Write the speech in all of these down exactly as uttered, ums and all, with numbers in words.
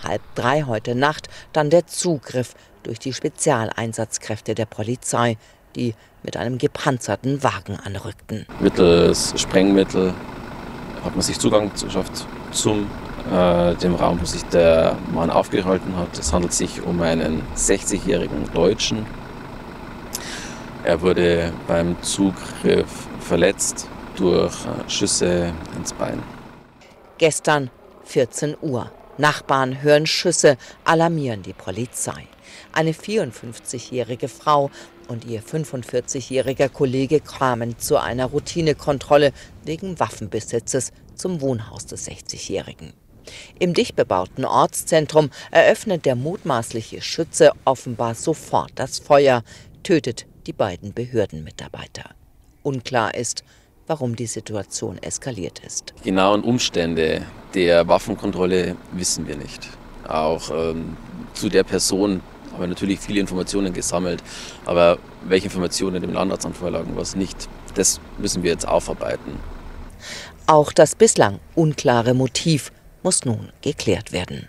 halb drei heute Nacht dann der Zugriff durch die Spezialeinsatzkräfte der Polizei, die mit einem gepanzerten Wagen anrückten. Mittels Sprengmittel hat man sich Zugang geschafft zum äh, dem Raum, wo sich der Mann aufgehalten hat. Es handelt sich um einen sechzigjährigen Deutschen. Er wurde beim Zugriff verletzt durch Schüsse ins Bein. Gestern vierzehn Uhr. Nachbarn hören Schüsse, alarmieren die Polizei. Eine vierundfünfzigjährige Frau und ihr fünfundvierzigjähriger Kollege kamen zu einer Routinekontrolle wegen Waffenbesitzes zum Wohnhaus des sechzigjährigen. Im dicht bebauten Ortszentrum eröffnet der mutmaßliche Schütze offenbar sofort das Feuer, tötet die beiden Behördenmitarbeiter. Unklar ist, warum die Situation eskaliert ist. Die genauen Umstände der Waffenkontrolle wissen wir nicht. Auch ähm, zu der Person haben wir natürlich viele Informationen gesammelt, aber welche Informationen dem Landratsamt vorlagen, was nicht, das müssen wir jetzt aufarbeiten. Auch das bislang unklare Motiv muss nun geklärt werden.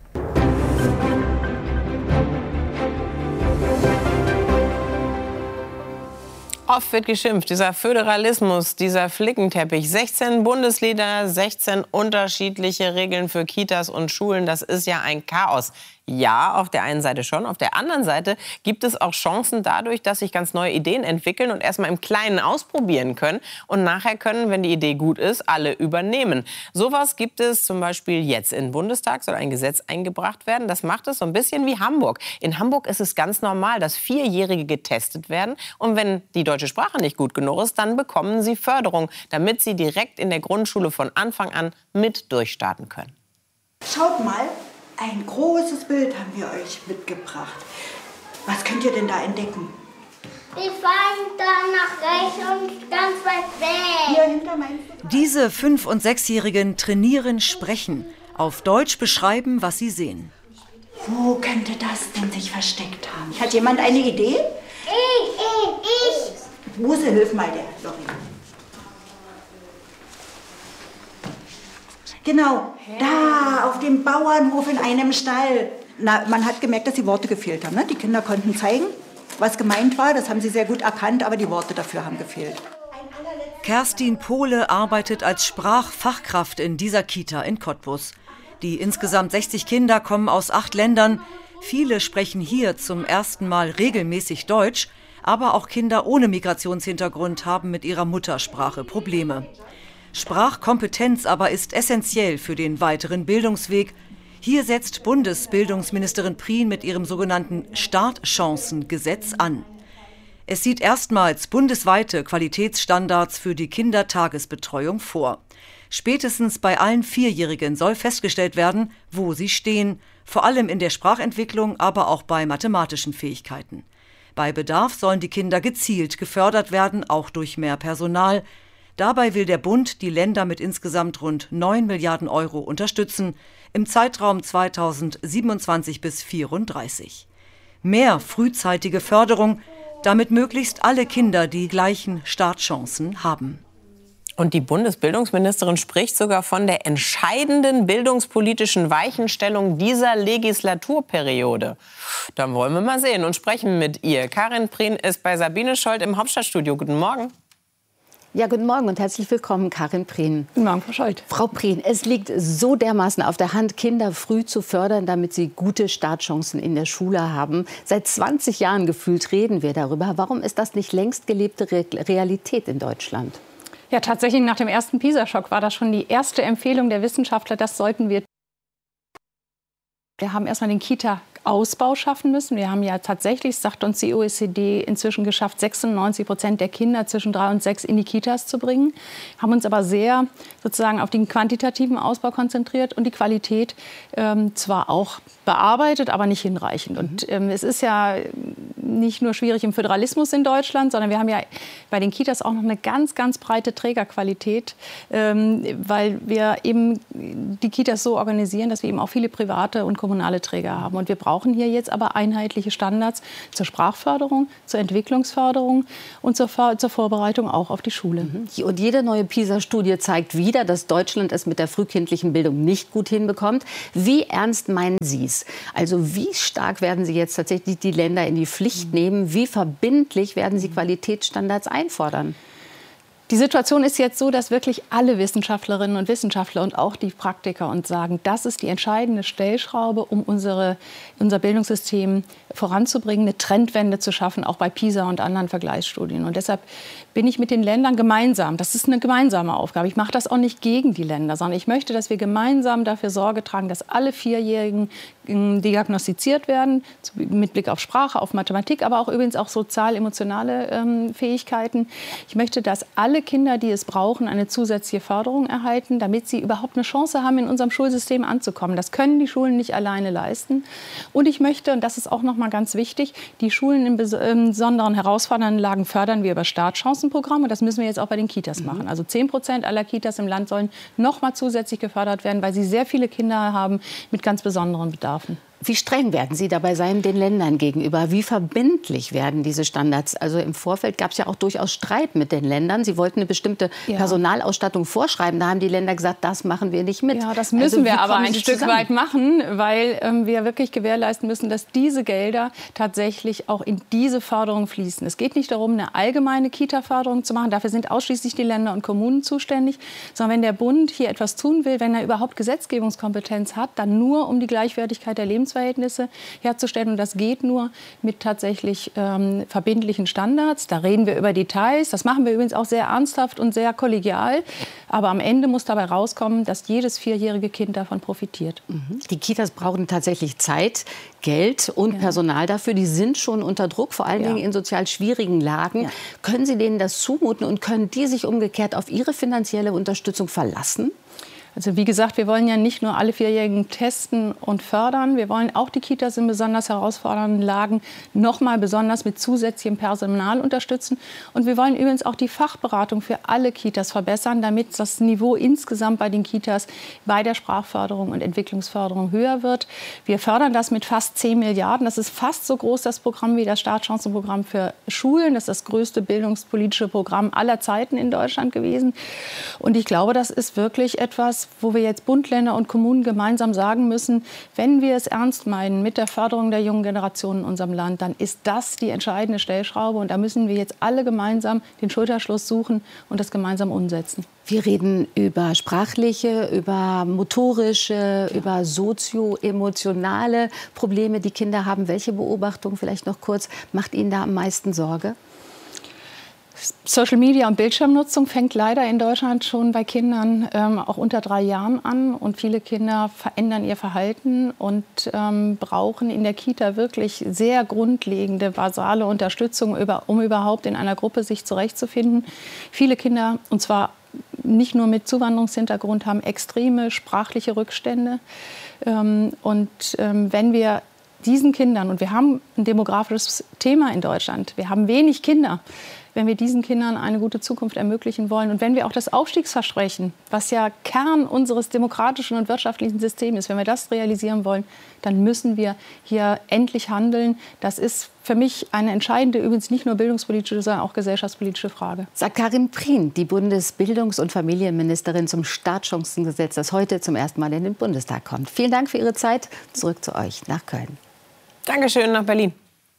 Oft wird geschimpft, dieser Föderalismus, dieser Flickenteppich, sechzehn Bundesländer, sechzehn unterschiedliche Regeln für Kitas und Schulen, das ist ja ein Chaos. Ja, auf der einen Seite schon, auf der anderen Seite gibt es auch Chancen dadurch, dass sich ganz neue Ideen entwickeln und erstmal im Kleinen ausprobieren können und nachher können, wenn die Idee gut ist, alle übernehmen. Sowas gibt es zum Beispiel jetzt. Im Bundestag soll ein Gesetz eingebracht werden, das macht es so ein bisschen wie Hamburg. In Hamburg ist es ganz normal, dass Vierjährige getestet werden und wenn die deutsche Sprache nicht gut genug ist, dann bekommen sie Förderung, damit sie direkt in der Grundschule von Anfang an mit durchstarten können. Schaut mal, ein großes Bild haben wir euch mitgebracht. Was könnt ihr denn da entdecken? Wir fahren da nach rechts und ganz weit weg. Hier hinter meinst du? Diese Fünf- und Sechsjährigen trainieren Sprechen. Auf Deutsch beschreiben, was sie sehen. Wo könnte das denn sich versteckt haben? Hat jemand eine Idee? Ich, ich, ich. Muse, hilf mal der Lori. Genau, da auf dem Bauernhof in einem Stall. Na, man hat gemerkt, dass die Worte gefehlt haben. Ne? Die Kinder konnten zeigen, was gemeint war. Das haben sie sehr gut erkannt, aber die Worte dafür haben gefehlt. Kerstin Pohle arbeitet als Sprachfachkraft in dieser Kita in Cottbus. Die insgesamt sechzig Kinder kommen aus acht Ländern. Viele sprechen hier zum ersten Mal regelmäßig Deutsch. Aber auch Kinder ohne Migrationshintergrund haben mit ihrer Muttersprache Probleme. Sprachkompetenz aber ist essentiell für den weiteren Bildungsweg. Hier setzt Bundesbildungsministerin Prien mit ihrem sogenannten Startchancengesetz an. Es sieht erstmals bundesweite Qualitätsstandards für die Kindertagesbetreuung vor. Spätestens bei allen Vierjährigen soll festgestellt werden, wo sie stehen, vor allem in der Sprachentwicklung, aber auch bei mathematischen Fähigkeiten. Bei Bedarf sollen die Kinder gezielt gefördert werden, auch durch mehr Personal. Dabei will der Bund die Länder mit insgesamt rund neun Milliarden Euro unterstützen, im Zeitraum zweitausendsiebenundzwanzig bis zweitausendvierunddreißig. Mehr frühzeitige Förderung, damit möglichst alle Kinder die gleichen Startchancen haben. Und die Bundesbildungsministerin spricht sogar von der entscheidenden bildungspolitischen Weichenstellung dieser Legislaturperiode. Dann wollen wir mal sehen und sprechen mit ihr. Karin Prien ist bei Sabine Scholz im Hauptstadtstudio. Guten Morgen. Ja, guten Morgen und herzlich willkommen, Karin Prien. Guten Morgen, Frau Scholz. Frau Prien, es liegt so dermaßen auf der Hand, Kinder früh zu fördern, damit sie gute Startchancen in der Schule haben. Seit zwanzig Jahren gefühlt reden wir darüber. Warum ist das nicht längst gelebte Re- Realität in Deutschland? Ja, tatsächlich nach dem ersten PISA-Schock war das schon die erste Empfehlung der Wissenschaftler. Das sollten wir. Wir haben erstmal den Kita-Ausbau schaffen müssen. Wir haben ja tatsächlich, sagt uns die O E C D, inzwischen geschafft, sechsundneunzig Prozent der Kinder zwischen drei und sechs in die Kitas zu bringen. Haben uns aber sehr sozusagen auf den quantitativen Ausbau konzentriert und die Qualität ähm, zwar auch bearbeitet, aber nicht hinreichend. Und ähm, es ist ja nicht nur schwierig im Föderalismus in Deutschland, sondern wir haben ja bei den Kitas auch noch eine ganz, ganz breite Trägerqualität, ähm, weil wir eben die Kitas so organisieren, dass wir eben auch viele private und kommunale Träger haben. Und wir brauchen hier jetzt aber einheitliche Standards zur Sprachförderung, zur Entwicklungsförderung und zur, zur Vorbereitung auch auf die Schule. Und jede neue PISA-Studie zeigt wieder, dass Deutschland es mit der frühkindlichen Bildung nicht gut hinbekommt. Wie ernst meinen Sie es? Also wie stark werden Sie jetzt tatsächlich die Länder in die Pflicht nehmen? Wie verbindlich werden Sie Qualitätsstandards einfordern? Die Situation ist jetzt so, dass wirklich alle Wissenschaftlerinnen und Wissenschaftler und auch die Praktiker uns sagen, das ist die entscheidende Stellschraube, um unsere, unser Bildungssystem voranzubringen, eine Trendwende zu schaffen, auch bei PISA und anderen Vergleichsstudien. Und deshalb bin ich mit den Ländern gemeinsam. Das ist eine gemeinsame Aufgabe. Ich mache das auch nicht gegen die Länder, sondern ich möchte, dass wir gemeinsam dafür Sorge tragen, dass alle Vierjährigen diagnostiziert werden, mit Blick auf Sprache, auf Mathematik, aber auch übrigens auch sozial-emotionale ähm, Fähigkeiten. Ich möchte, dass alle Kinder, die es brauchen, eine zusätzliche Förderung erhalten, damit sie überhaupt eine Chance haben, in unserem Schulsystem anzukommen. Das können die Schulen nicht alleine leisten. Und ich möchte, und das ist auch noch mal ganz wichtig, die Schulen in besonderen herausfordernden Lagen fördern wir über Startchancenprogramme. Das müssen wir jetzt auch bei den Kitas machen. Also zehn Prozent aller Kitas im Land sollen noch mal zusätzlich gefördert werden, weil sie sehr viele Kinder haben mit ganz besonderen Bedarfen. Wie streng werden Sie dabei sein den Ländern gegenüber? Wie verbindlich werden diese Standards? Also im Vorfeld gab es ja auch durchaus Streit mit den Ländern. Sie wollten eine bestimmte ja. Personalausstattung vorschreiben. Da haben die Länder gesagt, das machen wir nicht mit. Ja, das müssen also, wir aber ein Stück zusammen? weit machen, weil ähm, wir wirklich gewährleisten müssen, dass diese Gelder tatsächlich auch in diese Förderung fließen. Es geht nicht darum, eine allgemeine Kita-Förderung zu machen. Dafür sind ausschließlich die Länder und Kommunen zuständig. Sondern wenn der Bund hier etwas tun will, wenn er überhaupt Gesetzgebungskompetenz hat, dann nur um die Gleichwertigkeit der Lebensverhältnisse herzustellen. Und das geht nur mit tatsächlich ähm, verbindlichen Standards. Da reden wir über Details. Das machen wir übrigens auch sehr ernsthaft und sehr kollegial. Aber am Ende muss dabei rauskommen, dass jedes vierjährige Kind davon profitiert. Mhm. Die Kitas brauchen tatsächlich Zeit, Geld und ja. Personal dafür. Die sind schon unter Druck, vor allen ja. Dingen in sozial schwierigen Lagen. Ja. Können Sie denen das zumuten und können die sich umgekehrt auf Ihre finanzielle Unterstützung verlassen? Also wie gesagt, wir wollen ja nicht nur alle Vierjährigen testen und fördern. Wir wollen auch die Kitas in besonders herausfordernden Lagen noch mal besonders mit zusätzlichem Personal unterstützen. Und wir wollen übrigens auch die Fachberatung für alle Kitas verbessern, damit das Niveau insgesamt bei den Kitas bei der Sprachförderung und Entwicklungsförderung höher wird. Wir fördern das mit fast zehn Milliarden. Das ist fast so groß, das Programm, wie das Startchancenprogramm für Schulen. Das ist das größte bildungspolitische Programm aller Zeiten in Deutschland gewesen. Und ich glaube, das ist wirklich etwas, wo wir jetzt Bund, Länder und Kommunen gemeinsam sagen müssen, wenn wir es ernst meinen mit der Förderung der jungen Generation in unserem Land, dann ist das die entscheidende Stellschraube. Und da müssen wir jetzt alle gemeinsam den Schulterschluss suchen und das gemeinsam umsetzen. Wir reden über sprachliche, über motorische, ja. über sozioemotionale Probleme, die Kinder haben. Welche Beobachtung, vielleicht noch kurz, macht Ihnen da am meisten Sorge? Social Media und Bildschirmnutzung fängt leider in Deutschland schon bei Kindern ähm, auch unter drei Jahren an. Und viele Kinder verändern ihr Verhalten und ähm, brauchen in der Kita wirklich sehr grundlegende, basale Unterstützung, über, um überhaupt in einer Gruppe sich zurechtzufinden. Viele Kinder, und zwar nicht nur mit Zuwanderungshintergrund, haben extreme sprachliche Rückstände. Ähm, und ähm, wenn wir diesen Kindern, und wir haben ein demografisches Thema in Deutschland, wir haben wenig Kinder, wenn wir diesen Kindern eine gute Zukunft ermöglichen wollen und wenn wir auch das Aufstiegsversprechen, was ja Kern unseres demokratischen und wirtschaftlichen Systems ist, wenn wir das realisieren wollen, dann müssen wir hier endlich handeln. Das ist für mich eine entscheidende, übrigens nicht nur bildungspolitische, sondern auch gesellschaftspolitische Frage. Sagt Karin Prien, die Bundesbildungs- und Familienministerin zum Startchancengesetz, das heute zum ersten Mal in den Bundestag kommt. Vielen Dank für Ihre Zeit. Zurück zu euch nach Köln. Dankeschön, nach Berlin.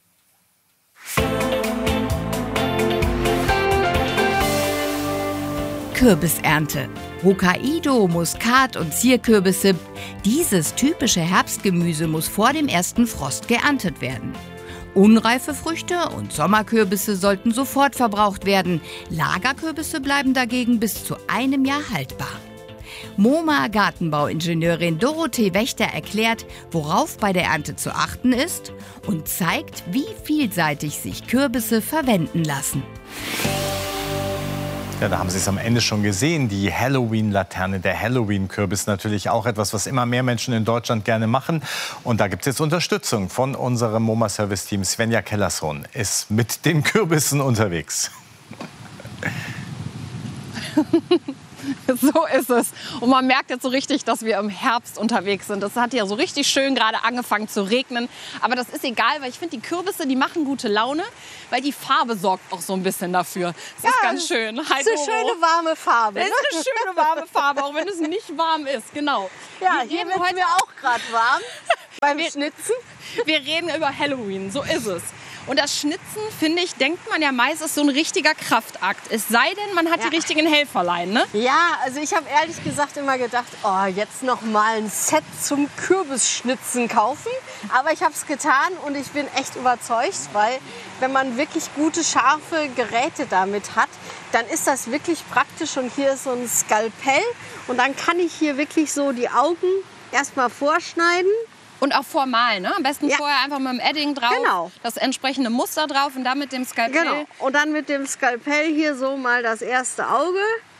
Kürbisernte. Hokkaido, Muskat und Zierkürbisse. Dieses typische Herbstgemüse muss vor dem ersten Frost geerntet werden. Unreife Früchte und Sommerkürbisse sollten sofort verbraucht werden. Lagerkürbisse bleiben dagegen bis zu einem Jahr haltbar. MoMA-Gartenbauingenieurin Dorothee Wächter erklärt, worauf bei der Ernte zu achten ist und zeigt, wie vielseitig sich Kürbisse verwenden lassen. Ja, da haben Sie es am Ende schon gesehen, die Halloween-Laterne, der Halloween-Kürbis, natürlich auch etwas, was immer mehr Menschen in Deutschland gerne machen. Und da gibt es jetzt Unterstützung von unserem MoMA-Service-Team. Svenja Kellersson ist mit den Kürbissen unterwegs. So ist es. Und man merkt jetzt so richtig, dass wir im Herbst unterwegs sind. Es hat ja so richtig schön gerade angefangen zu regnen. Aber das ist egal, weil ich finde, die Kürbisse, die machen gute Laune, weil die Farbe sorgt auch so ein bisschen dafür. Das ja, ist ganz schön. Das ist eine schöne warme Farbe. Das ne? ist eine schöne warme Farbe, auch wenn es nicht warm ist. Genau. Ja, hier wird heute mir auch gerade warm beim wir, Schnitzen. Wir reden über Halloween, so ist es. Und das Schnitzen, finde ich, denkt man ja meist, ist so ein richtiger Kraftakt. Es sei denn, man hat ja. die richtigen Helferlein, ne? Ja, also ich habe ehrlich gesagt immer gedacht, oh, jetzt noch mal ein Set zum Kürbisschnitzen kaufen. Aber ich habe es getan und ich bin echt überzeugt, weil wenn man wirklich gute, scharfe Geräte damit hat, dann ist das wirklich praktisch. Und hier ist so ein Skalpell und dann kann ich hier wirklich so die Augen erstmal vorschneiden. Und auch vormalen, ne? Am besten ja. vorher einfach mit dem Edding drauf, genau. das entsprechende Muster drauf und dann mit dem Skalpell. Genau. Und dann mit dem Skalpell hier so mal das erste Auge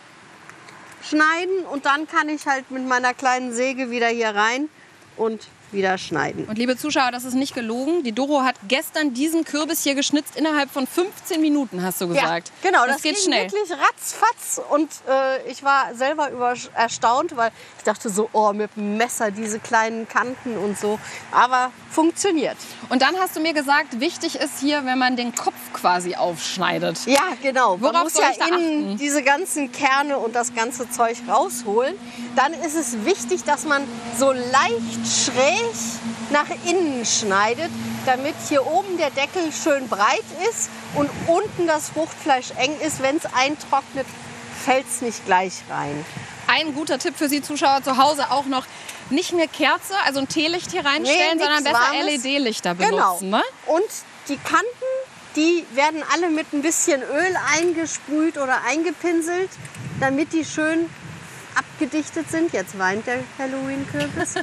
schneiden und dann kann ich halt mit meiner kleinen Säge wieder hier rein und wieder schneiden. Und liebe Zuschauer, das ist nicht gelogen. Die Doro hat gestern diesen Kürbis hier geschnitzt innerhalb von fünfzehn Minuten, hast du gesagt. Ja, genau, das, das geht ging schnell. Wirklich ratzfatz und äh, ich war selber über erstaunt, weil ich dachte so, oh, mit dem Messer diese kleinen Kanten und so, aber funktioniert. Und dann hast du mir gesagt, wichtig ist hier, wenn man den Kopf quasi aufschneidet. Ja, genau. Worauf man muss soll ja ich da innen achten? diese ganzen Kerne und das ganze Zeug rausholen. Dann ist es wichtig, dass man so leicht schräg nach innen schneidet, damit hier oben der Deckel schön breit ist und unten das Fruchtfleisch eng ist. Wenn es eintrocknet, fällt es nicht gleich rein. Ein guter Tipp für Sie Zuschauer zu Hause auch noch, nicht eine Kerze, also ein Teelicht hier reinstellen, nee, sondern besser L E D-Lichter benutzen. Genau. Ne? Und die Kanten, die werden alle mit ein bisschen Öl eingesprüht oder eingepinselt, damit die schön abgedichtet sind. Jetzt weint der Halloween-Kürbis.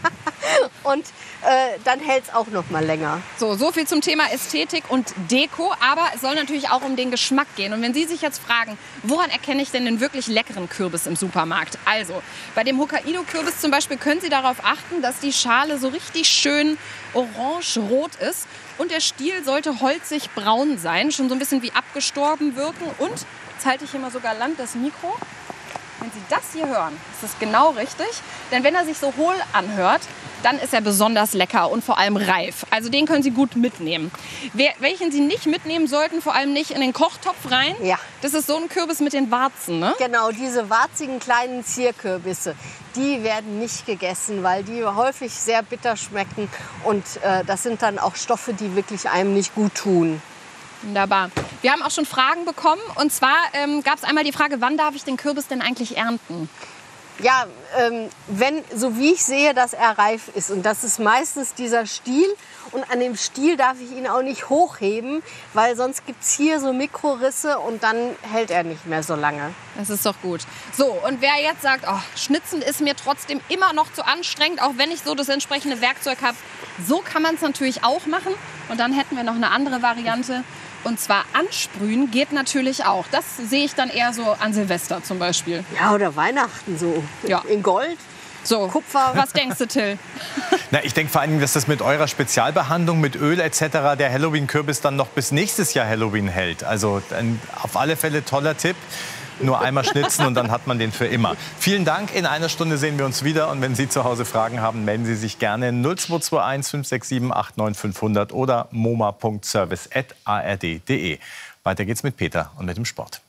Und äh, dann hält es auch noch mal länger. So, so viel zum Thema Ästhetik und Deko. Aber es soll natürlich auch um den Geschmack gehen. Und wenn Sie sich jetzt fragen, woran erkenne ich denn den wirklich leckeren Kürbis im Supermarkt? Also, bei dem Hokkaido-Kürbis zum Beispiel können Sie darauf achten, dass die Schale so richtig schön orange-rot ist. Und der Stiel sollte holzig braun sein, schon so ein bisschen wie abgestorben wirken. Und, jetzt halte ich hier mal so galant das Mikro. Wenn Sie das hier hören, ist das genau richtig. Denn wenn er sich so hohl anhört, dann ist er besonders lecker und vor allem reif. Also den können Sie gut mitnehmen. Wer, welchen Sie nicht mitnehmen sollten, vor allem nicht in den Kochtopf rein. Ja. Das ist so ein Kürbis mit den Warzen, ne? Genau, diese warzigen kleinen Zierkürbisse, die werden nicht gegessen, weil die häufig sehr bitter schmecken. Und äh, das sind dann auch Stoffe, die wirklich einem nicht gut tun. Wunderbar. Wir haben auch schon Fragen bekommen. Und zwar ähm, gab es einmal die Frage, wann darf ich den Kürbis denn eigentlich ernten? Ja, ähm, wenn, so wie ich sehe, dass er reif ist. Und das ist meistens dieser Stiel. Und an dem Stiel darf ich ihn auch nicht hochheben, weil sonst gibt es hier so Mikrorisse und dann hält er nicht mehr so lange. Das ist doch gut. So, und wer jetzt sagt, oh, Schnitzen ist mir trotzdem immer noch zu anstrengend, auch wenn ich so das entsprechende Werkzeug habe, so kann man es natürlich auch machen. Und dann hätten wir noch eine andere Variante. Und zwar ansprühen geht natürlich auch. Das sehe ich dann eher so an Silvester zum Beispiel. Ja, oder Weihnachten so. Ja. In Gold. So, Kupfer. Was denkst du, Till? Na, ich denke vor allem, dass das mit eurer Spezialbehandlung, mit Öl et cetera der Halloween-Kürbis dann noch bis nächstes Jahr Halloween hält. Also ein auf alle Fälle toller Tipp. Nur einmal schnitzen und dann hat man den für immer. Vielen Dank. In einer Stunde sehen wir uns wieder. Und wenn Sie zu Hause Fragen haben, melden Sie sich gerne null zwei zwei eins fünf sechs sieben acht neun fünf null null oder moma punkt service at a r d punkt d e. Weiter geht's mit Peter und mit dem Sport.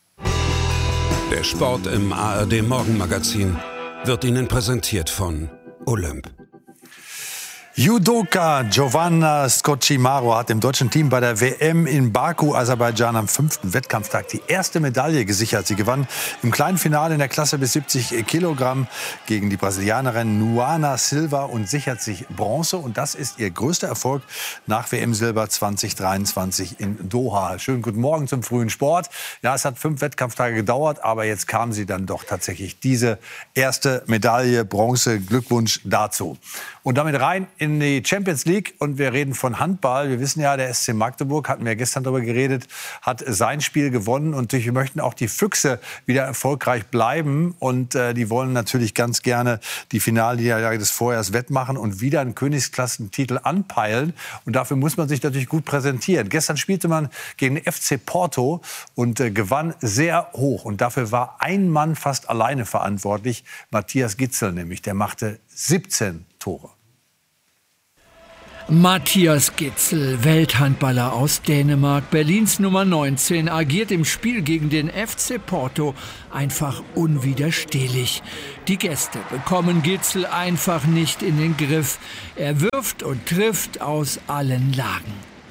Der Sport im A R D Morgenmagazin wird Ihnen präsentiert von Olymp. Judoka Giovanna Scocimaro hat dem deutschen Team bei der W M in Baku, Aserbaidschan, am fünften Wettkampftag die erste Medaille gesichert. Sie gewann im kleinen Finale in der Klasse bis siebzig Kilogramm gegen die Brasilianerin Nuana Silva und sichert sich Bronze. Und das ist ihr größter Erfolg nach W M-Silber zwanzig dreiundzwanzig in Doha. Schönen guten Morgen zum frühen Sport. Ja, es hat fünf Wettkampftage gedauert, aber jetzt kam sie dann doch tatsächlich diese erste Medaille, Bronze. Glückwunsch dazu. Und damit rein in die Champions League und wir reden von Handball. Wir wissen ja, der S C Magdeburg, hatten wir gestern darüber geredet, hat sein Spiel gewonnen. Und wir möchten auch die Füchse wieder erfolgreich bleiben. Und äh, die wollen natürlich ganz gerne die Finalniederlage des Vorjahres wettmachen und wieder einen Königsklassentitel anpeilen. Und dafür muss man sich natürlich gut präsentieren. Gestern spielte man gegen den F C Porto und äh, gewann sehr hoch. Und dafür war ein Mann fast alleine verantwortlich, Matthias Gitzel nämlich. Der machte siebzehn Tore. Matthias Gitzel, Welthandballer aus Dänemark, Berlins Nummer neunzehn, agiert im Spiel gegen den F C Porto einfach unwiderstehlich. Die Gäste bekommen Gitzel einfach nicht in den Griff. Er wirft und trifft aus allen Lagen.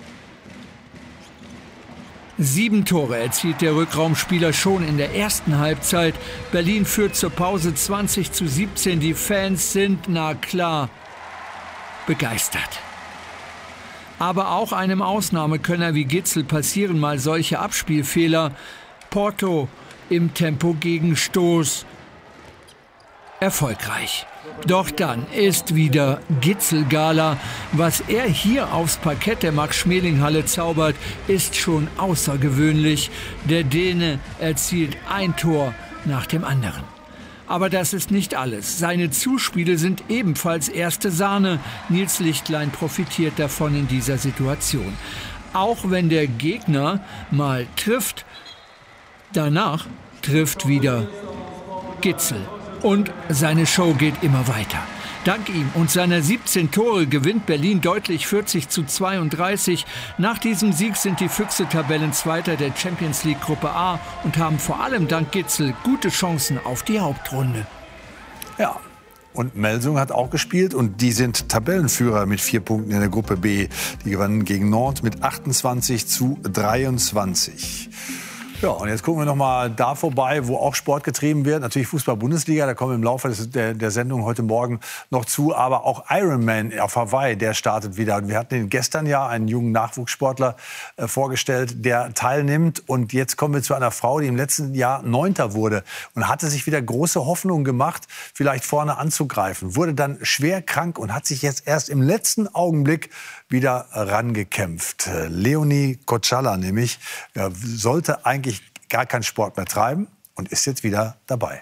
Sieben Tore erzielt der Rückraumspieler schon in der ersten Halbzeit. Berlin führt zur Pause zwanzig zu siebzehn. Die Fans sind, na klar, begeistert. Aber auch einem Ausnahmekönner wie Gitzel passieren mal solche Abspielfehler. Porto im Tempo-Gegenstoß erfolgreich. Doch dann ist wieder Gitzel-Gala. Was er hier aufs Parkett der Max-Schmeling-Halle zaubert, ist schon außergewöhnlich. Der Däne erzielt ein Tor nach dem anderen. Aber das ist nicht alles. Seine Zuspiele sind ebenfalls erste Sahne. Nils Lichtlein profitiert davon in dieser Situation. Auch wenn der Gegner mal trifft, danach trifft wieder Gitzel. Und seine Show geht immer weiter. Dank ihm und seiner siebzehn Tore gewinnt Berlin deutlich vierzig zu zweiunddreißig. Nach diesem Sieg sind die Füchse Tabellenzweiter der Champions League Gruppe A und haben vor allem dank Gitzel gute Chancen auf die Hauptrunde. Ja. Und Melsung hat auch gespielt und die sind Tabellenführer mit vier Punkten in der Gruppe B. Die gewannen gegen Nantes mit achtundzwanzig zu dreiundzwanzig. Ja, und jetzt gucken wir noch mal da vorbei, wo auch Sport getrieben wird. Natürlich Fußball-Bundesliga, da kommen wir im Laufe der, der Sendung heute Morgen noch zu. Aber auch Ironman auf Hawaii, der startet wieder. Und wir hatten ihn gestern ja, einen jungen Nachwuchssportler, äh, vorgestellt, der teilnimmt. Und jetzt kommen wir zu einer Frau, die im letzten Jahr Neunter wurde und hatte sich wieder große Hoffnung gemacht, vielleicht vorne anzugreifen. Wurde dann schwer krank und hat sich jetzt erst im letzten Augenblick wieder rangekämpft. Leonie Kochala nämlich, ja, sollte eigentlich gar keinen Sport mehr treiben und ist jetzt wieder dabei.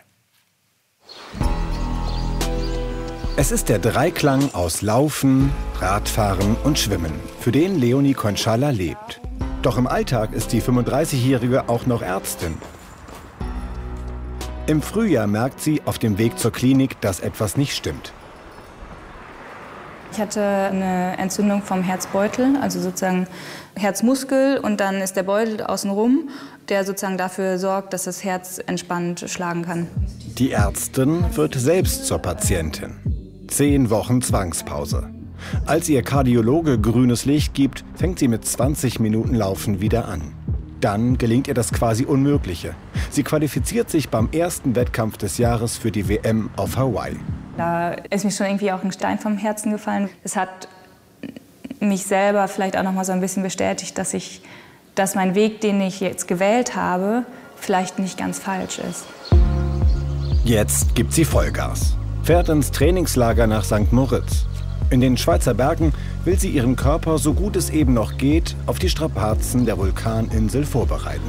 Es ist der Dreiklang aus Laufen, Radfahren und Schwimmen, für den Leonie Kochala lebt. Doch im Alltag ist die fünfunddreißigjährige auch noch Ärztin. Im Frühjahr merkt sie auf dem Weg zur Klinik, dass etwas nicht stimmt. Ich hatte eine Entzündung vom Herzbeutel, also sozusagen Herzmuskel, und dann ist der Beutel außenrum, der sozusagen dafür sorgt, dass das Herz entspannt schlagen kann. Die Ärztin wird selbst zur Patientin. Zehn Wochen Zwangspause. Als ihr Kardiologe grünes Licht gibt, fängt sie mit zwanzig Minuten Laufen wieder an. Dann gelingt ihr das quasi Unmögliche. Sie qualifiziert sich beim ersten Wettkampf des Jahres für die W M auf Hawaii. Da ist mir schon irgendwie auch ein Stein vom Herzen gefallen. Es hat mich selber vielleicht auch noch mal so ein bisschen bestätigt, dass ich, dass mein Weg, den ich jetzt gewählt habe, vielleicht nicht ganz falsch ist. Jetzt gibt sie Vollgas. Fährt ins Trainingslager nach Sankt Moritz. In den Schweizer Bergen will sie ihren Körper, so gut es eben noch geht, auf die Strapazen der Vulkaninsel vorbereiten.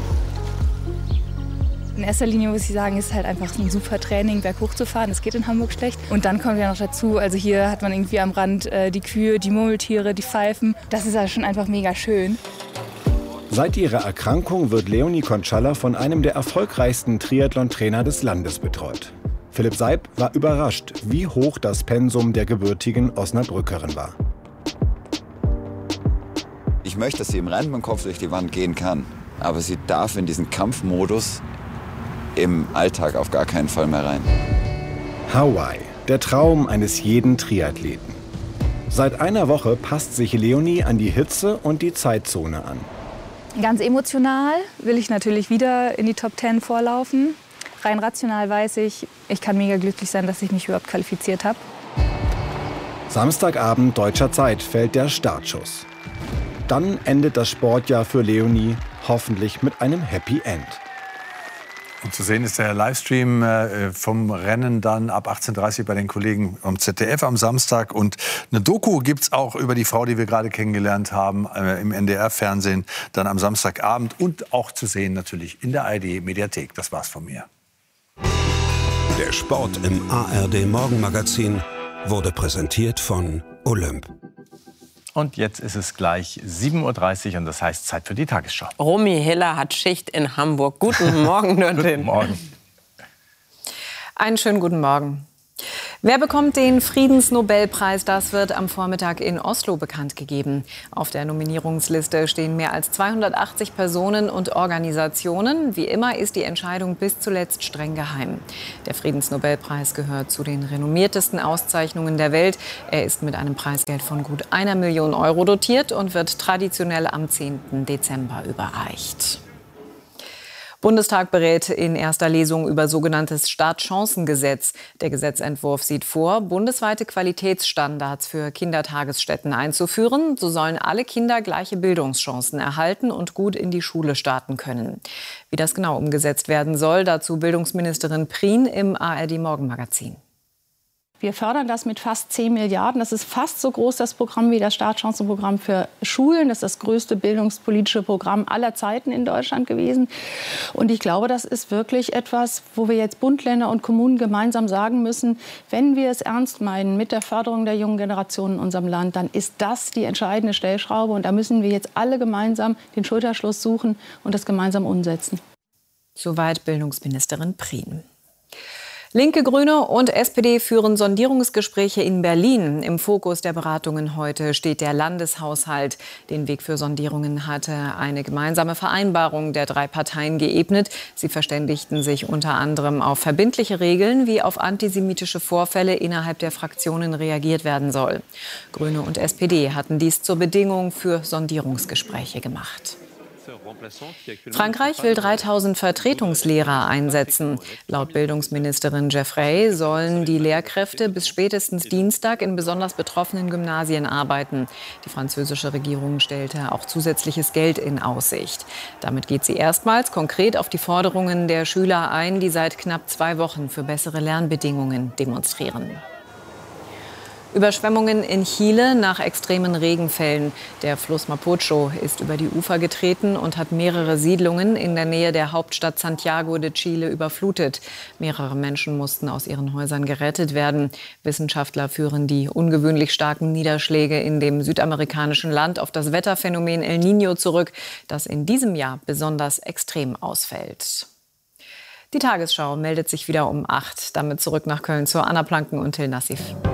In erster Linie muss ich sagen, ist es halt einfach ein super Training, berghoch zu fahren. Das geht in Hamburg schlecht. Und dann kommt ja noch dazu, also hier hat man irgendwie am Rand äh, die Kühe, die Murmeltiere, die Pfeifen. Das ist ja schon einfach mega schön. Seit ihrer Erkrankung wird Leonie Kochala von einem der erfolgreichsten Triathlon-Trainer des Landes betreut. Philipp Seib war überrascht, wie hoch das Pensum der gebürtigen Osnabrückerin war. Ich möchte, dass sie im Rennen mit dem Kopf durch die Wand gehen kann. Aber sie darf in diesen Kampfmodus im Alltag auf gar keinen Fall mehr rein. Hawaii, der Traum eines jeden Triathleten. Seit einer Woche passt sich Leonie an die Hitze und die Zeitzone an. Ganz emotional will ich natürlich wieder in die Top Ten vorlaufen. Rein rational weiß ich, ich kann mega glücklich sein, dass ich mich überhaupt qualifiziert habe. Samstagabend deutscher Zeit fällt der Startschuss. Dann endet das Sportjahr für Leonie hoffentlich mit einem Happy End. Und zu sehen ist der Livestream äh, vom Rennen dann ab achtzehn Uhr dreißig bei den Kollegen am Z D F am Samstag. Und eine Doku gibt es auch über die Frau, die wir gerade kennengelernt haben, äh, im N D R-Fernsehen, dann am Samstagabend. Und auch zu sehen natürlich in der A R D-Mediathek. Das war's von mir. Der Sport im A R D-Morgenmagazin wurde präsentiert von Olymp. Und jetzt ist es gleich sieben Uhr dreißig und das heißt Zeit für die Tagesschau. Romy Hiller hat Schicht in Hamburg. Guten Morgen dorthin. Guten Morgen. Einen schönen guten Morgen. Wer bekommt den Friedensnobelpreis? Das wird am Vormittag in Oslo bekannt gegeben. Auf der Nominierungsliste stehen mehr als zweihundertachtzig Personen und Organisationen. Wie immer ist die Entscheidung bis zuletzt streng geheim. Der Friedensnobelpreis gehört zu den renommiertesten Auszeichnungen der Welt. Er ist mit einem Preisgeld von gut einer Million Euro dotiert und wird traditionell am zehnten Dezember überreicht. Bundestag berät in erster Lesung über sogenanntes Startchancengesetz. Der Gesetzentwurf sieht vor, bundesweite Qualitätsstandards für Kindertagesstätten einzuführen. So sollen alle Kinder gleiche Bildungschancen erhalten und gut in die Schule starten können. Wie das genau umgesetzt werden soll, dazu Bildungsministerin Prien im A R D-Morgenmagazin. Wir fördern das mit fast zehn Milliarden. Das ist fast so groß, das Programm, wie das Startchancenprogramm für Schulen. Das ist das größte bildungspolitische Programm aller Zeiten in Deutschland gewesen. Und ich glaube, das ist wirklich etwas, wo wir jetzt Bund, Länder und Kommunen gemeinsam sagen müssen, wenn wir es ernst meinen mit der Förderung der jungen Generation in unserem Land, dann ist das die entscheidende Stellschraube. Und da müssen wir jetzt alle gemeinsam den Schulterschluss suchen und das gemeinsam umsetzen. Soweit Bildungsministerin Prien. Linke, Grüne und S P D führen Sondierungsgespräche in Berlin. Im Fokus der Beratungen heute steht der Landeshaushalt. Den Weg für Sondierungen hatte eine gemeinsame Vereinbarung der drei Parteien geebnet. Sie verständigten sich unter anderem auf verbindliche Regeln, wie auf antisemitische Vorfälle innerhalb der Fraktionen reagiert werden soll. Grüne und S P D hatten dies zur Bedingung für Sondierungsgespräche gemacht. Frankreich will dreitausend Vertretungslehrer einsetzen. Laut Bildungsministerin Geoffrey sollen die Lehrkräfte bis spätestens Dienstag in besonders betroffenen Gymnasien arbeiten. Die französische Regierung stellte auch zusätzliches Geld in Aussicht. Damit geht sie erstmals konkret auf die Forderungen der Schüler ein, die seit knapp zwei Wochen für bessere Lernbedingungen demonstrieren. Überschwemmungen in Chile nach extremen Regenfällen. Der Fluss Mapocho ist über die Ufer getreten und hat mehrere Siedlungen in der Nähe der Hauptstadt Santiago de Chile überflutet. Mehrere Menschen mussten aus ihren Häusern gerettet werden. Wissenschaftler führen die ungewöhnlich starken Niederschläge in dem südamerikanischen Land auf das Wetterphänomen El Niño zurück, das in diesem Jahr besonders extrem ausfällt. Die Tagesschau meldet sich wieder um acht. Damit zurück nach Köln zu Anna Planken und Till Nassif.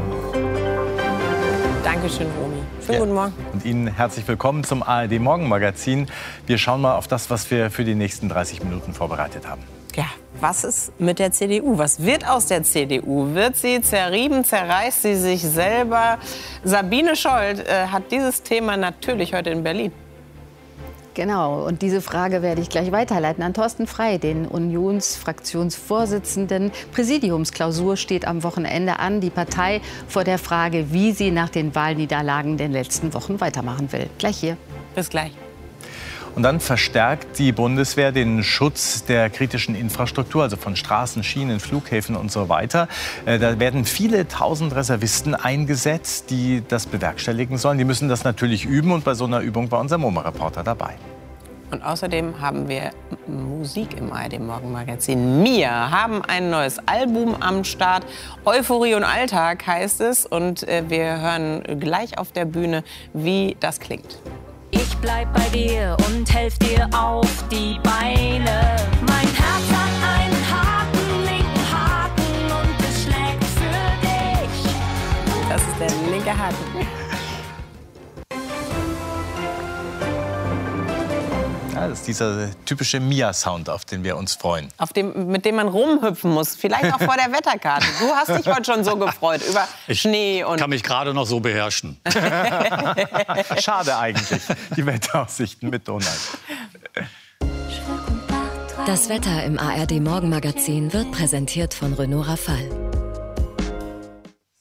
Dankeschön, Romy. Schönen ja. guten Morgen. Und Ihnen herzlich willkommen zum A R D-Morgenmagazin. Wir schauen mal auf das, was wir für die nächsten dreißig Minuten vorbereitet haben. Ja, was ist mit der C D U? Was wird aus der C D U? Wird sie zerrieben? Zerreißt sie sich selber? Sabine Scholt äh, hat dieses Thema natürlich heute in Berlin. Genau, und diese Frage werde ich gleich weiterleiten an Thorsten Frey, den Unionsfraktionsvorsitzenden. Präsidiumsklausur steht am Wochenende an. Die Partei vor der Frage, wie sie nach den Wahlniederlagen der letzten Wochen weitermachen will. Gleich hier. Bis gleich. Und dann verstärkt die Bundeswehr den Schutz der kritischen Infrastruktur, also von Straßen, Schienen, Flughäfen und so weiter. Da werden viele tausend Reservisten eingesetzt, die das bewerkstelligen sollen. Die müssen das natürlich üben und bei so einer Übung war unser MoMA-Reporter dabei. Und außerdem haben wir Musik im A R D-Morgenmagazin. Mia haben ein neues Album am Start. Euphorie und Alltag heißt es. Und wir hören gleich auf der Bühne, wie das klingt. Ich bleib bei dir und helf dir auf die Beine. Mein Herz hat einen harten, linken Haken und es schlägt für dich. Das ist der linke Haken. Ja, das ist dieser typische Mia-Sound, auf den wir uns freuen. Auf dem, mit dem man rumhüpfen muss, vielleicht auch vor der Wetterkarte. Du hast dich heute schon so gefreut über ich Schnee und... Ich kann mich gerade noch so beherrschen. Schade eigentlich, die Wetteraussichten mit Donald. Das Wetter im A R D-Morgenmagazin wird präsentiert von Renault Rafale.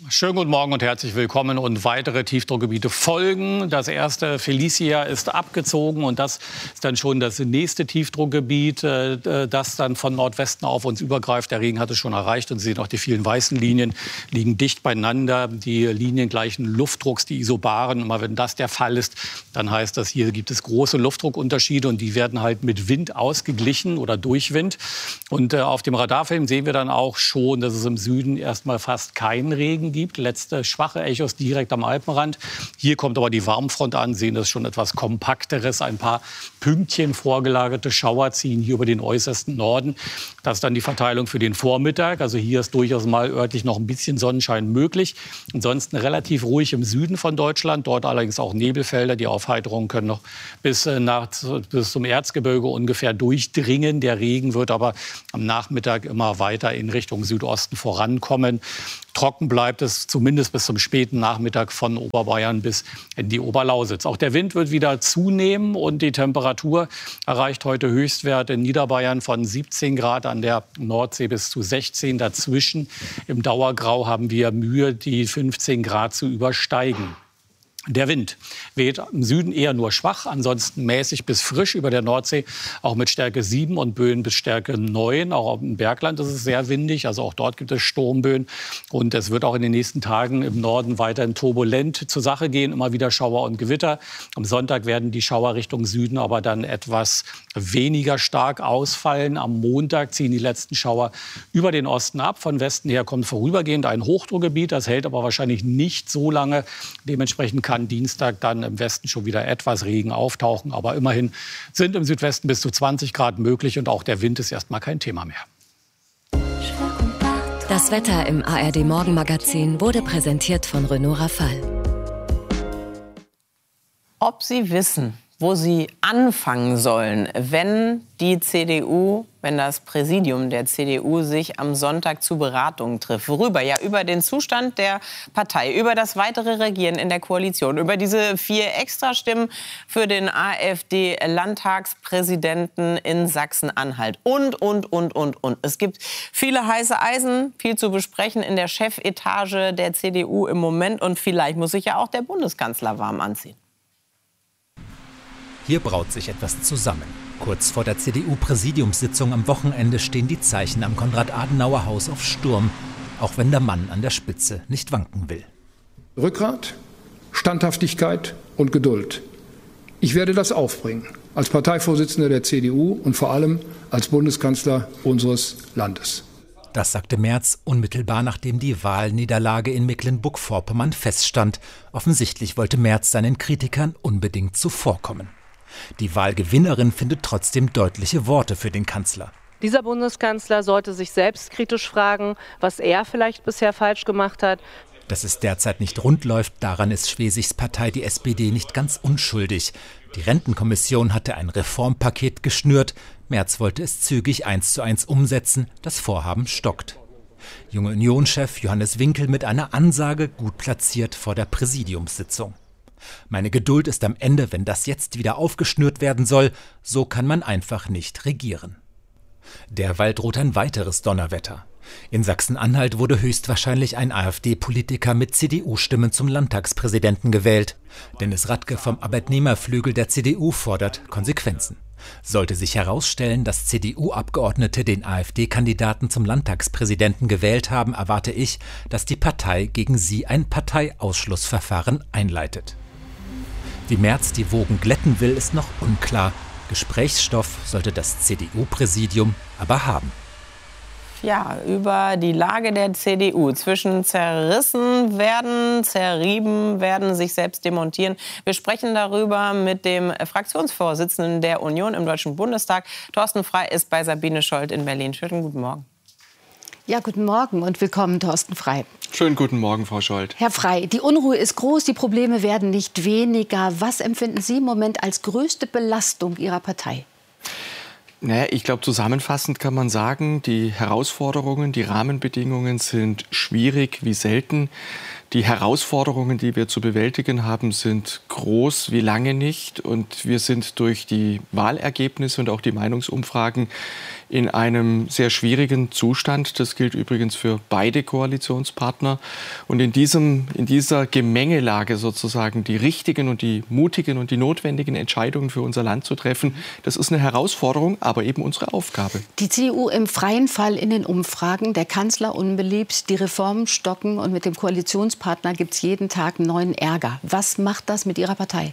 Schönen guten Morgen und herzlich willkommen. Und weitere Tiefdruckgebiete folgen. Das erste, Felicia, ist abgezogen. Und das ist dann schon das nächste Tiefdruckgebiet, das dann von Nordwesten auf uns übergreift. Der Regen hat es schon erreicht. Und Sie sehen auch, die vielen weißen Linien liegen dicht beieinander. Die Linien gleichen Luftdrucks, die Isobaren. Und wenn das der Fall ist, dann heißt das, hier gibt es große Luftdruckunterschiede. Und die werden halt mit Wind ausgeglichen oder durch Wind. Und auf dem Radarfilm sehen wir dann auch schon, dass es im Süden erstmal fast keinen Regen gibt. Letzte schwache Echos direkt am Alpenrand. Hier kommt aber die Warmfront an, sehen das schon etwas kompakteres. Ein paar Pünktchen vorgelagerte Schauer ziehen hier über den äußersten Norden. Das ist dann die Verteilung für den Vormittag. Also hier ist durchaus mal örtlich noch ein bisschen Sonnenschein möglich. Ansonsten relativ ruhig im Süden von Deutschland. Dort allerdings auch Nebelfelder. Die Aufheiterungen können noch bis, nach, bis zum Erzgebirge ungefähr durchdringen. Der Regen wird aber am Nachmittag immer weiter in Richtung Südosten vorankommen. Trocken bleibt es zumindest bis zum späten Nachmittag von Oberbayern bis in die Oberlausitz. Auch der Wind wird wieder zunehmen und die Temperatur erreicht heute Höchstwerte in Niederbayern von siebzehn Grad, an der Nordsee bis zu sechzehn. Dazwischen im Dauergrau haben wir Mühe, die fünfzehn Grad zu übersteigen. Der Wind weht im Süden eher nur schwach, ansonsten mäßig bis frisch über der Nordsee, auch mit Stärke sieben und Böen bis Stärke neun. Auch im Bergland ist es sehr windig, also auch dort gibt es Sturmböen. Und es wird auch in den nächsten Tagen im Norden weiterhin turbulent zur Sache gehen, immer wieder Schauer und Gewitter. Am Sonntag werden die Schauer Richtung Süden aber dann etwas weniger stark ausfallen. Am Montag ziehen die letzten Schauer über den Osten ab. Von Westen her kommt vorübergehend ein Hochdruckgebiet, das hält aber wahrscheinlich nicht so lange. Dementsprechend kann Dienstag dann im Westen schon wieder etwas Regen auftauchen. Aber immerhin sind im Südwesten bis zu zwanzig Grad möglich und auch der Wind ist erstmal kein Thema mehr. Das Wetter im A R D-Morgenmagazin wurde präsentiert von Renault Rafale. Ob Sie wissen, wo Sie anfangen sollen, wenn die C D U, wenn das Präsidium der C D U sich am Sonntag zu Beratungen trifft. Worüber? Ja, über den Zustand der Partei, über das weitere Regieren in der Koalition, über diese vier Extrastimmen für den AfD-Landtagspräsidenten in Sachsen-Anhalt und, und, und, und, und. Es gibt viele heiße Eisen, viel zu besprechen in der Chefetage der C D U im Moment. Und vielleicht muss sich ja auch der Bundeskanzler warm anziehen. Hier braut sich etwas zusammen. Kurz vor der C D U-Präsidiumssitzung am Wochenende stehen die Zeichen am Konrad-Adenauer-Haus auf Sturm, auch wenn der Mann an der Spitze nicht wanken will. Rückgrat, Standhaftigkeit und Geduld. Ich werde das aufbringen, als Parteivorsitzender der C D U und vor allem als Bundeskanzler unseres Landes. Das sagte Merz unmittelbar, nachdem die Wahlniederlage in Mecklenburg-Vorpommern feststand. Offensichtlich wollte Merz seinen Kritikern unbedingt zuvorkommen. Die Wahlgewinnerin findet trotzdem deutliche Worte für den Kanzler. Dieser Bundeskanzler sollte sich selbst kritisch fragen, was er vielleicht bisher falsch gemacht hat. Dass es derzeit nicht rund läuft, daran ist Schwesigs Partei, die S P D, nicht ganz unschuldig. Die Rentenkommission hatte ein Reformpaket geschnürt. Merz wollte es zügig eins zu eins umsetzen. Das Vorhaben stockt. Junge Union-Chef Johannes Winkel mit einer Ansage gut platziert vor der Präsidiumssitzung. Meine Geduld ist am Ende, wenn das jetzt wieder aufgeschnürt werden soll. So kann man einfach nicht regieren. Derweil droht ein weiteres Donnerwetter. In Sachsen-Anhalt wurde höchstwahrscheinlich ein AfD-Politiker mit C D U-Stimmen zum Landtagspräsidenten gewählt. Dennis Radke vom Arbeitnehmerflügel der C D U fordert Konsequenzen. Sollte sich herausstellen, dass C D U-Abgeordnete den AfD-Kandidaten zum Landtagspräsidenten gewählt haben, erwarte ich, dass die Partei gegen sie ein Parteiausschlussverfahren einleitet. Wie Merz die Wogen glätten will, ist noch unklar. Gesprächsstoff sollte das C D U-Präsidium aber haben. Ja, über die Lage der C D U. Zwischen zerrissen werden, zerrieben werden, sich selbst demontieren. Wir sprechen darüber mit dem Fraktionsvorsitzenden der Union im Deutschen Bundestag. Thorsten Frey ist bei Sabine Scholz in Berlin. Schönen guten Morgen. Ja, guten Morgen und willkommen, Thorsten Frey. Schönen guten Morgen, Frau Scholz. Herr Frey, die Unruhe ist groß, die Probleme werden nicht weniger. Was empfinden Sie im Moment als größte Belastung Ihrer Partei? Naja, ich glaube, zusammenfassend kann man sagen, die Herausforderungen, die Rahmenbedingungen sind schwierig wie selten. Die Herausforderungen, die wir zu bewältigen haben, sind groß wie lange nicht. Und wir sind durch die Wahlergebnisse und auch die Meinungsumfragen in einem sehr schwierigen Zustand. Das gilt übrigens für beide Koalitionspartner. Und in, diesem, in dieser Gemengelage sozusagen die richtigen und die mutigen und die notwendigen Entscheidungen für unser Land zu treffen, das ist eine Herausforderung, aber eben unsere Aufgabe. Die C D U im freien Fall in den Umfragen, der Kanzler unbeliebt, die Reformen stocken und mit dem Koalitionspartner gibt es jeden Tag neuen Ärger. Was macht das mit Ihrer Partei?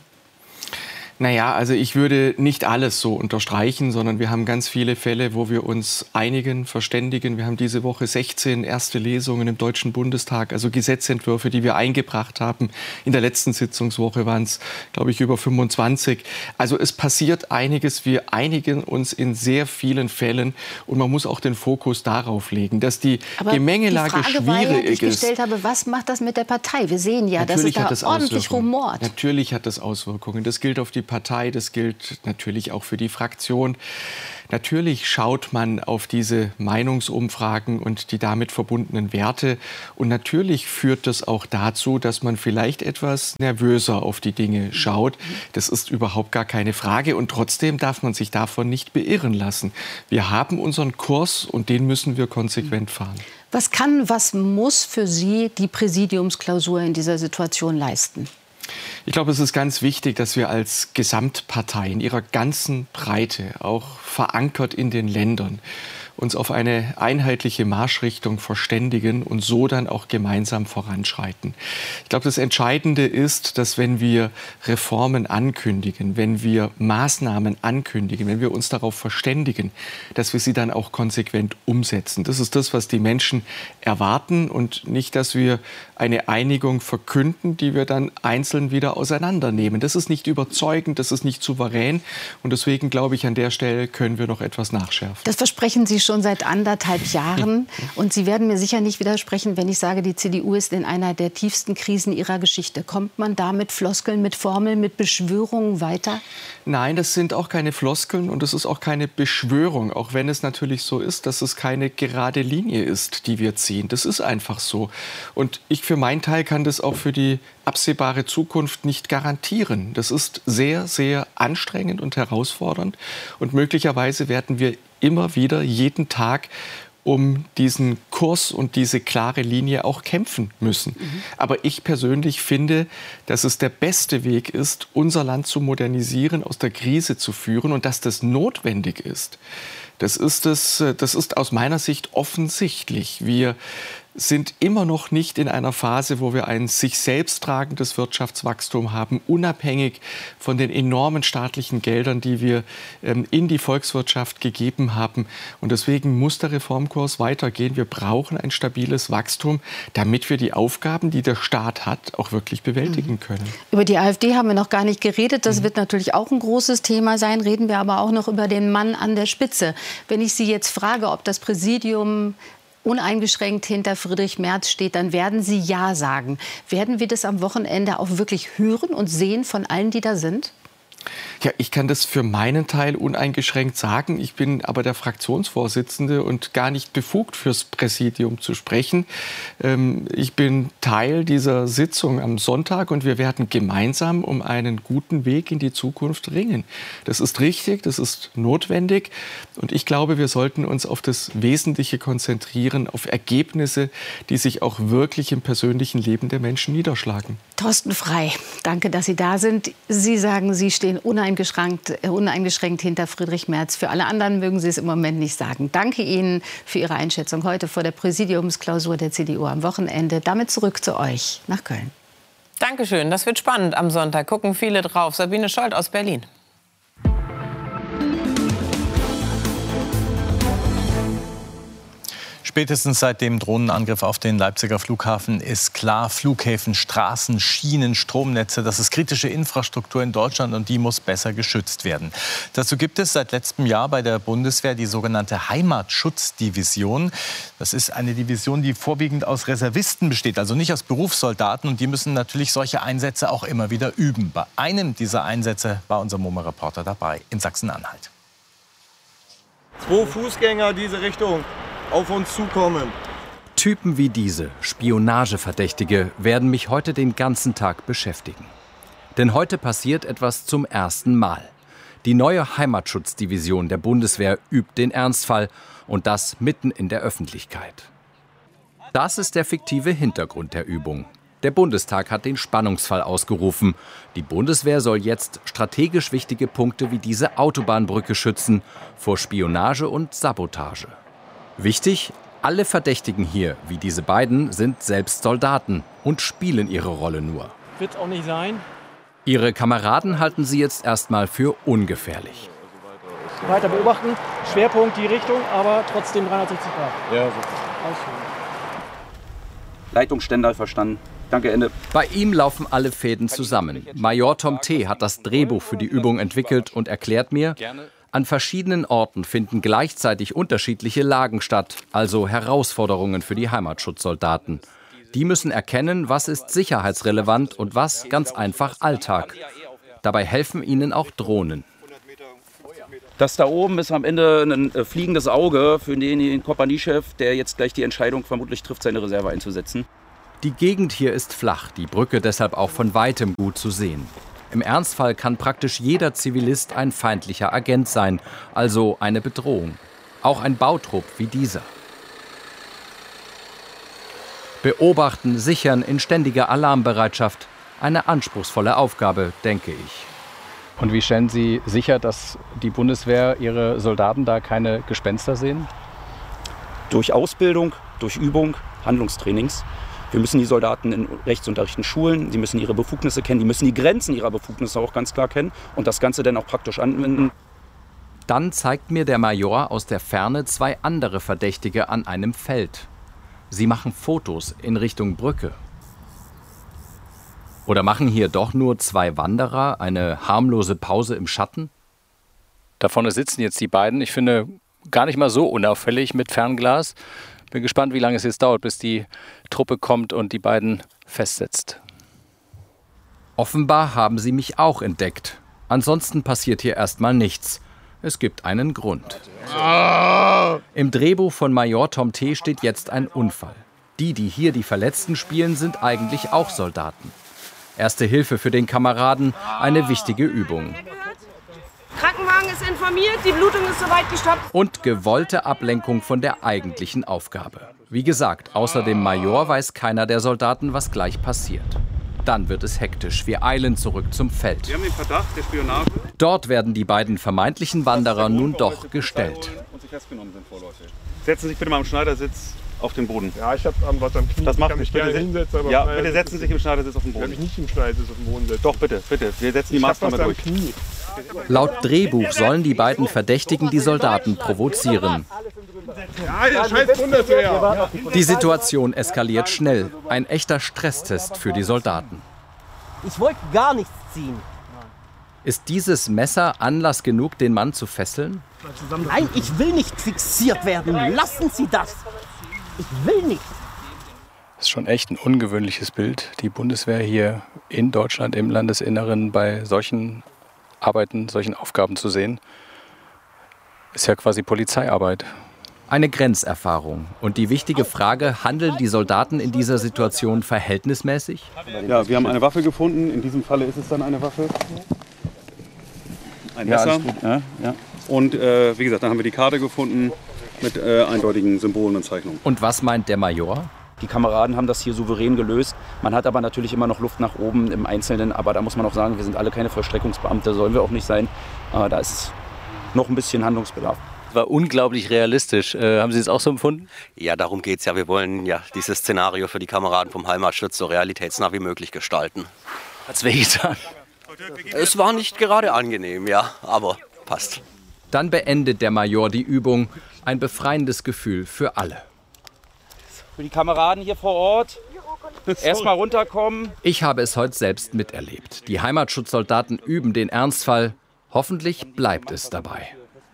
Naja, also ich würde nicht alles so unterstreichen, sondern wir haben ganz viele Fälle, wo wir uns einigen, verständigen. Wir haben diese Woche sechzehn erste Lesungen im Deutschen Bundestag, also Gesetzentwürfe, die wir eingebracht haben. In der letzten Sitzungswoche waren es, glaube ich, über fünfundzwanzig. Also es passiert einiges. Wir einigen uns in sehr vielen Fällen und man muss auch den Fokus darauf legen, dass die Aber Gemengelage die Frage schwierig war ja, die ich ist. gestellt habe, was macht das mit der Partei? Wir sehen ja, Natürlich dass es da ordentlich rumort. Natürlich hat das Auswirkungen. Das gilt auf die Partei, das gilt natürlich auch für die Fraktion. Natürlich schaut man auf diese Meinungsumfragen und die damit verbundenen Werte. Und natürlich führt das auch dazu, dass man vielleicht etwas nervöser auf die Dinge schaut. Das ist überhaupt gar keine Frage. Und trotzdem darf man sich davon nicht beirren lassen. Wir haben unseren Kurs und den müssen wir konsequent fahren. Was kann, was muss für Sie die Präsidiumsklausur in dieser Situation leisten? Ich glaube, es ist ganz wichtig, dass wir als Gesamtpartei in ihrer ganzen Breite, auch verankert in den Ländern, uns auf eine einheitliche Marschrichtung verständigen und so dann auch gemeinsam voranschreiten. Ich glaube, das Entscheidende ist, dass wenn wir Reformen ankündigen, wenn wir Maßnahmen ankündigen, wenn wir uns darauf verständigen, dass wir sie dann auch konsequent umsetzen. Das ist das, was die Menschen erwarten und nicht, dass wir eine Einigung verkünden, die wir dann einzeln wieder auseinandernehmen. Das ist nicht überzeugend, das ist nicht souverän und deswegen glaube ich, an der Stelle können wir noch etwas nachschärfen. Das versprechen Sie schon seit anderthalb Jahren. Und Sie werden mir sicher nicht widersprechen, wenn ich sage, die C D U ist in einer der tiefsten Krisen ihrer Geschichte. Kommt man da mit Floskeln, mit Formeln, mit Beschwörungen weiter? Nein, das sind auch keine Floskeln und es ist auch keine Beschwörung, auch wenn es natürlich so ist, dass es keine gerade Linie ist, die wir ziehen. Das ist einfach so. Und ich für meinen Teil kann das auch für die absehbare Zukunft nicht garantieren. Das ist sehr, sehr anstrengend und herausfordernd. Und möglicherweise werden wir immer wieder, jeden Tag, um diesen Kurs und diese klare Linie auch kämpfen müssen. Mhm. Aber ich persönlich finde, dass es der beste Weg ist, unser Land zu modernisieren, aus der Krise zu führen und dass das notwendig ist. Das ist, es, das ist aus meiner Sicht offensichtlich. Wir sind immer noch nicht in einer Phase, wo wir ein sich selbst tragendes Wirtschaftswachstum haben, unabhängig von den enormen staatlichen Geldern, die wir ähm, in die Volkswirtschaft gegeben haben. Und deswegen muss der Reformkurs weitergehen. Wir brauchen ein stabiles Wachstum, damit wir die Aufgaben, die der Staat hat, auch wirklich bewältigen können. Über die AfD haben wir noch gar nicht geredet. Das mhm. wird natürlich auch ein großes Thema sein. Reden wir aber auch noch über den Mann an der Spitze. Wenn ich Sie jetzt frage, ob das Präsidium uneingeschränkt hinter Friedrich Merz steht, dann werden Sie ja sagen. Werden wir das am Wochenende auch wirklich hören und sehen von allen, die da sind? Ja, ich kann das für meinen Teil uneingeschränkt sagen. Ich bin aber der Fraktionsvorsitzende und gar nicht befugt, fürs Präsidium zu sprechen. Ähm, ich bin Teil dieser Sitzung am Sonntag und wir werden gemeinsam um einen guten Weg in die Zukunft ringen. Das ist richtig, das ist notwendig und ich glaube, wir sollten uns auf das Wesentliche konzentrieren, auf Ergebnisse, die sich auch wirklich im persönlichen Leben der Menschen niederschlagen. Thorsten Frey, danke, dass Sie da sind. Sie sagen, Sie stehen uneingeschränkt, uneingeschränkt hinter Friedrich Merz. Für alle anderen mögen Sie es im Moment nicht sagen. Danke Ihnen für Ihre Einschätzung heute vor der Präsidiumsklausur der C D U am Wochenende. Damit zurück zu euch nach Köln. Dankeschön, das wird spannend am Sonntag. Gucken viele drauf. Sabine Scholz aus Berlin. Spätestens seit dem Drohnenangriff auf den Leipziger Flughafen ist klar, Flughäfen, Straßen, Schienen, Stromnetze, das ist kritische Infrastruktur in Deutschland und die muss besser geschützt werden. Dazu gibt es seit letztem Jahr bei der Bundeswehr die sogenannte Heimatschutzdivision. Das ist eine Division, die vorwiegend aus Reservisten besteht, also nicht aus Berufssoldaten. Und die müssen natürlich solche Einsätze auch immer wieder üben. Bei einem dieser Einsätze war unser MoMA-Reporter dabei in Sachsen-Anhalt. Zwei Fußgänger diese Richtung. Auf uns zukommen. Typen wie diese, Spionageverdächtige, werden mich heute den ganzen Tag beschäftigen. Denn heute passiert etwas zum ersten Mal. Die neue Heimatschutzdivision der Bundeswehr übt den Ernstfall und das mitten in der Öffentlichkeit. Das ist der fiktive Hintergrund der Übung. Der Bundestag hat den Spannungsfall ausgerufen. Die Bundeswehr soll jetzt strategisch wichtige Punkte wie diese Autobahnbrücke schützen vor Spionage und Sabotage. Wichtig, alle Verdächtigen hier, wie diese beiden, sind selbst Soldaten und spielen ihre Rolle nur. Wird auch nicht sein. Ihre Kameraden halten sie jetzt erstmal für ungefährlich. Weiter beobachten, Schwerpunkt die Richtung, aber trotzdem dreihundertsiebzig Grad. Ja, super. Leitung Stendal verstanden. Danke, Ende. Bei ihm laufen alle Fäden zusammen. Major Tom T. hat das Drehbuch für die Übung entwickelt und erklärt mir, an verschiedenen Orten finden gleichzeitig unterschiedliche Lagen statt, also Herausforderungen für die Heimatschutzsoldaten. Die müssen erkennen, was ist sicherheitsrelevant und was ganz einfach Alltag. Dabei helfen ihnen auch Drohnen. Das da oben ist am Ende ein äh, fliegendes Auge für den, den Kompaniechef, der jetzt gleich die Entscheidung vermutlich trifft, seine Reserve einzusetzen. Die Gegend hier ist flach, die Brücke deshalb auch von weitem gut zu sehen. Im Ernstfall kann praktisch jeder Zivilist ein feindlicher Agent sein, also eine Bedrohung. Auch ein Bautrupp wie dieser. Beobachten, sichern in ständiger Alarmbereitschaft. Eine anspruchsvolle Aufgabe, denke ich. Und wie stellen Sie sicher, dass die Bundeswehr ihre Soldaten da keine Gespenster sehen? Durch Ausbildung, durch Übung, Handlungstrainings. Wir müssen die Soldaten in Rechtsunterrichten schulen, sie müssen ihre Befugnisse kennen, die müssen die Grenzen ihrer Befugnisse auch ganz klar kennen und das Ganze dann auch praktisch anwenden. Dann zeigt mir der Major aus der Ferne zwei andere Verdächtige an einem Feld. Sie machen Fotos in Richtung Brücke. Oder machen hier doch nur zwei Wanderer eine harmlose Pause im Schatten? Da vorne sitzen jetzt die beiden. Ich finde, gar nicht mal so unauffällig mit Fernglas. Bin gespannt, wie lange es jetzt dauert, bis die Truppe kommt und die beiden festsetzt. Offenbar haben sie mich auch entdeckt. Ansonsten passiert hier erstmal nichts. Es gibt einen Grund. Im Drehbuch von Major Tom T. steht jetzt ein Unfall. Die, die hier die Verletzten spielen, sind eigentlich auch Soldaten. Erste Hilfe für den Kameraden, eine wichtige Übung. Krankenwagen ist informiert, die Blutung ist soweit gestoppt. Und gewollte Ablenkung von der eigentlichen Aufgabe. Wie gesagt, außer dem Major weiß keiner der Soldaten, was gleich passiert. Dann wird es hektisch. Wir eilen zurück zum Feld. Wir haben den Verdacht der Spionage. Dort werden die beiden vermeintlichen Wanderer nun doch gestellt. Setzen Sie sich bitte mal im Schneidersitz auf den Boden. Ja, ich habe was am Knie. Das macht ich mich gerne bitte. hinsetzen, aber ja, bitte setzen Sie sich im Schneidersitz auf den Boden. Ich will mich nicht im Schneidersitz auf den Boden setzen. Doch, bitte, bitte. Wir setzen die ich Maßnahme hab was durch. am Knie. Laut Drehbuch sollen die beiden Verdächtigen die Soldaten provozieren. Ja, der scheiß Bundeswehr. Die Situation eskaliert schnell. Ein echter Stresstest für die Soldaten. Ich wollte gar nichts ziehen. Ist dieses Messer Anlass genug, den Mann zu fesseln? Nein, ich will nicht fixiert werden. Lassen Sie das. Ich will nicht. Das ist schon echt ein ungewöhnliches Bild, die Bundeswehr hier in Deutschland, im Landesinneren, bei solchen Arbeiten, solchen Aufgaben zu sehen. Ist ja quasi Polizeiarbeit. Eine Grenzerfahrung. Und die wichtige Frage, handeln die Soldaten in dieser Situation verhältnismäßig? Ja, wir haben eine Waffe gefunden. In diesem Falle ist es dann eine Waffe. Ein Ja, Messer. alles gut. Ja, ja. Und äh, wie gesagt, dann haben wir die Karte gefunden mit äh, eindeutigen Symbolen und Zeichnungen. Und was meint der Major? Die Kameraden haben das hier souverän gelöst. Man hat aber natürlich immer noch Luft nach oben im Einzelnen. Aber da muss man auch sagen, wir sind alle keine Vollstreckungsbeamte, sollen wir auch nicht sein. Aber da ist noch ein bisschen Handlungsbedarf. War unglaublich realistisch. Äh, haben Sie es auch so empfunden? Ja, darum geht es ja. Wir wollen ja dieses Szenario für die Kameraden vom Heimatschutz so realitätsnah wie möglich gestalten. Hat's wehgetan? Es war nicht gerade angenehm, ja, aber passt. Dann beendet der Major die Übung. Ein befreiendes Gefühl für alle. Für die Kameraden hier vor Ort, erstmal runterkommen. Ich habe es heute selbst miterlebt. Die Heimatschutzsoldaten üben den Ernstfall. Hoffentlich bleibt es dabei.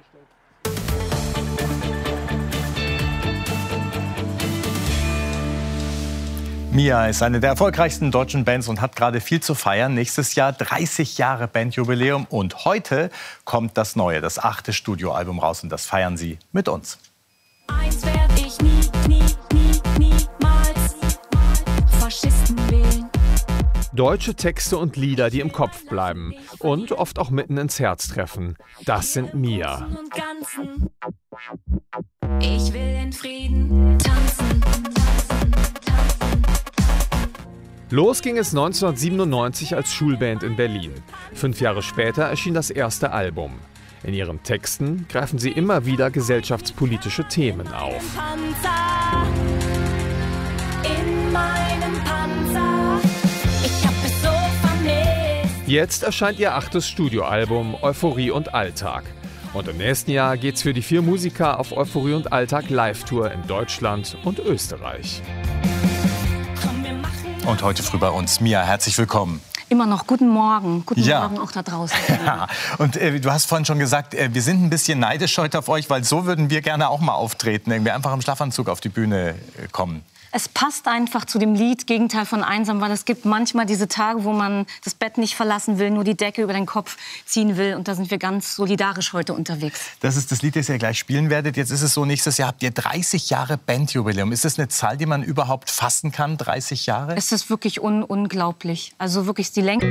Mia ist eine der erfolgreichsten deutschen Bands und hat gerade viel zu feiern. Nächstes Jahr dreißig Jahre Bandjubiläum und heute kommt das neue, das achte Studioalbum raus und das feiern sie mit uns. Eins werd ich nie, nie, nie, niemals Faschisten wählen. Deutsche Texte und Lieder, die im Kopf bleiben und oft auch mitten ins Herz treffen. Das sind Mia. Ich will in Frieden tanzen. Los ging es neunzehnhundertsiebenundneunzig als Schulband in Berlin. Fünf Jahre später erschien das erste Album. In ihren Texten greifen sie immer wieder gesellschaftspolitische Themen auf. Panzer, in meinem Panzer. Ich hab es so vermisst. Jetzt erscheint ihr achtes Studioalbum Euphorie und Alltag. Und im nächsten Jahr geht's für die vier Musiker auf Euphorie und Alltag Live-Tour in Deutschland und Österreich. Und heute früh bei uns Mia, herzlich willkommen. Immer noch guten Morgen, guten Ja. Morgen auch da draußen. Ja. Und äh, du hast vorhin schon gesagt, äh, wir sind ein bisschen neidisch heute auf euch, weil so würden wir gerne auch mal auftreten, irgendwie einfach im Schlafanzug auf die Bühne äh, kommen. Es passt einfach zu dem Lied Gegenteil von einsam, weil es gibt manchmal diese Tage, wo man das Bett nicht verlassen will, nur die Decke über den Kopf ziehen will. Und da sind wir ganz solidarisch heute unterwegs. Das ist das Lied, das ihr gleich spielen werdet. Jetzt ist es so, nächstes Jahr habt ihr dreißig Jahre Bandjubiläum. Ist das eine Zahl, die man überhaupt fassen kann, dreißig Jahre? Es ist wirklich un unglaublich. Also wirklich die Länge.